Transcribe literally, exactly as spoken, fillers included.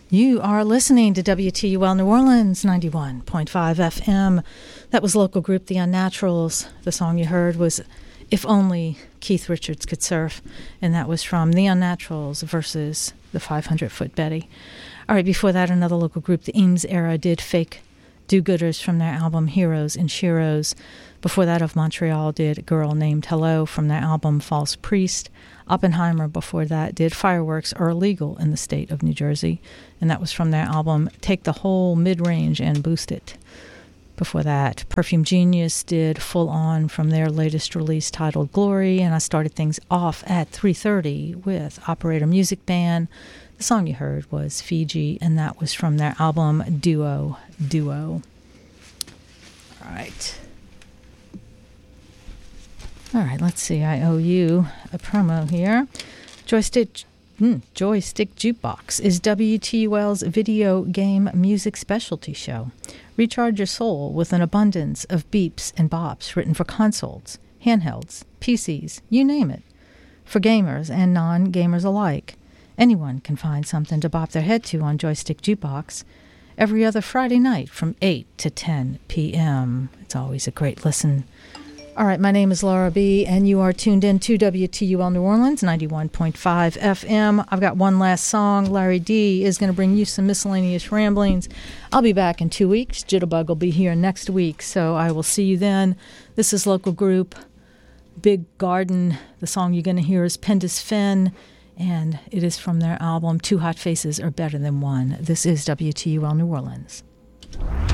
You are listening to W T U L New Orleans, ninety-one point five F M. That was local group The Unnaturals. The song you heard was If Only Keith Richards Could Surf, and that was from The Unnaturals versus the five hundred foot Betty. All right, before that, another local group, the Eames Era, did Fake Do-Gooders from their album Heroes and Sheroes. Before that, of Montreal, did A Girl Named Hello from their album False Priest. Oppenheimer, before that, did Fireworks Are Illegal in the State of New Jersey, and that was from their album Take the Whole Mid-Range and Boost It. Before that, Perfume Genius did Full On from their latest release titled Glory, and I started things off at three thirty with Operator Music Band. The song you heard was Fiji, and that was from their album Duo Duo. All right. All right, let's see. I owe you a promo here. Joystick, mm, Joystick Jukebox is W T U L's video game music specialty show. Recharge your soul with an abundance of beeps and bops written for consoles, handhelds, P Cs, you name it. For gamers and non-gamers alike, anyone can find something to bop their head to on Joystick Jukebox every other Friday night from eight to ten p.m. It's always a great listen. All right, my name is Laura B., and you are tuned in to W T U L New Orleans, ninety-one point five F M. I've got one last song. Larry D. is going to bring you some miscellaneous ramblings. I'll be back in two weeks. Jitterbug will be here next week, so I will see you then. This is local group Big Garden. The song you're going to hear is Pendus Fen, and it is from their album Two Hot Faces Are Better Than One. This is W T U L New Orleans.